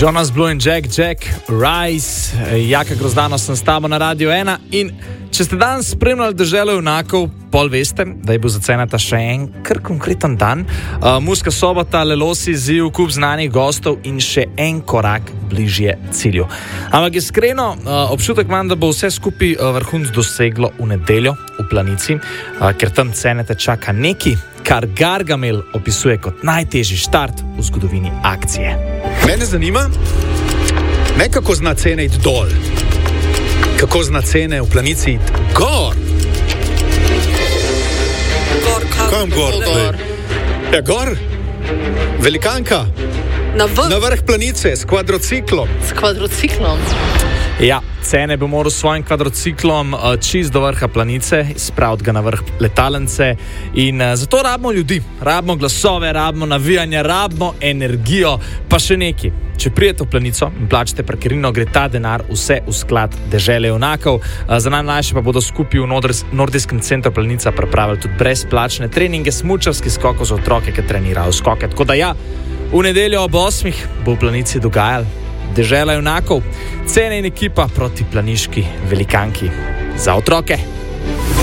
Jonas Blue in Jack Rice, Jaka Grozdano sem s tabo na Radio 1 in če ste danes spremljali Deželo junakov, pol veste, da je bil za Ceneta še en kar konkreten dan. Murska Sobota, Lelosi, Ziv, kup znanih gostov in še en korak bližje cilju. Ampak iskreno, občutek imam, da bo vse skupaj vrhunc doseglo v nedeljo v Planici, ker tam Ceneta čaka neki, kar Gargamel opisuje kot najtežji štart v zgodovini akcije. Mene zanima, ne kako zna cene iti dol, kako zna cene v Planici iti gor. Kam gor? Ja, gor. Velikanka. Na vrh Planice s kvadrociklom. Ja, Cene bi moral s svojim kvadrociklom čist do vrha Planice, spraviti ga na vrh letalence in zato rabimo ljudi, rabimo glasove, rabimo navijanje, rabimo energijo, pa še neki. Če prijete v Planico in plačate parkirnino, gre ta denar vse v sklad Dežele junakov. Za najmlajše pa bodo skupaj v Nordijskem centru Planica pripravili tudi brezplačne treninge, smučarski skokov za otroke, ki trenirajo skoke. Tako da ja, v nedeljo ob 8 bo v Planici dogajal Dežela junakov, Cene in ekipa proti planiški velikanki za otroke.